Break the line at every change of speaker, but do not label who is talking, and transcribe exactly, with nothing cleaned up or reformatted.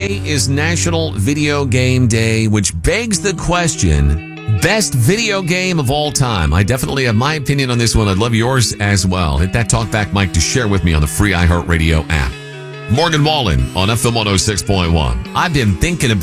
Today is National Video Game Day, which begs the question, best video game of all time. I definitely have my opinion on this one. I'd love yours as well. Hit that talkback mic to share with me on the free iHeartRadio app. Morgan Wallen on F M one oh six point one. I've been thinking about